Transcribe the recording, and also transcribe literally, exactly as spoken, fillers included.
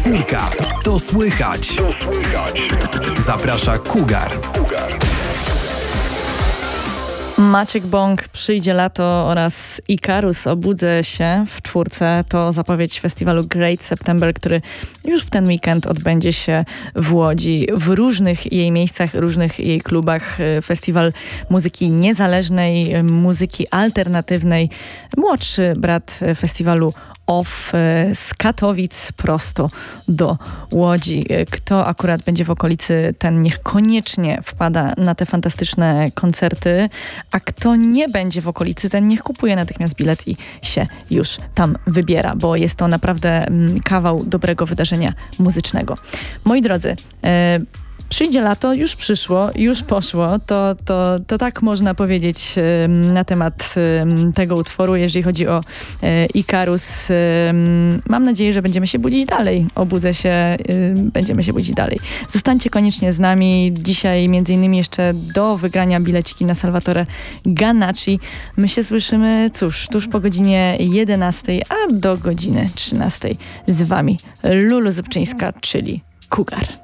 Czwórka. To słychać. Zaprasza Cougar. Maciek Bąk, Przyjdzie lato oraz Ikarus, Obudzę się w czwórce. To zapowiedź festiwalu Great September, który już w ten weekend odbędzie się w Łodzi. W różnych jej miejscach, różnych jej klubach. Festiwal muzyki niezależnej, muzyki alternatywnej. Młodszy brat festiwalu Off z Katowic prosto do Łodzi. Kto akurat będzie w okolicy, ten niech koniecznie wpada na te fantastyczne koncerty, a kto nie będzie w okolicy, ten niech kupuje natychmiast bilet i się już tam wybiera, bo jest to naprawdę kawał dobrego wydarzenia muzycznego. Moi drodzy, e, Przyjdzie lato, już przyszło, już poszło, to, to, to tak można powiedzieć y, na temat y, tego utworu, jeżeli chodzi o y, Ikarus. Y, mam nadzieję, że będziemy się budzić dalej. Obudzę się, y, będziemy się budzić dalej. Zostańcie koniecznie z nami. Dzisiaj między innymi jeszcze do wygrania bileciki na Salvatore Ganacci. My się słyszymy, cóż, tuż po godzinie jedenastej, a do godziny trzynastej z wami Lulu Zubczyńska, czyli Cougar.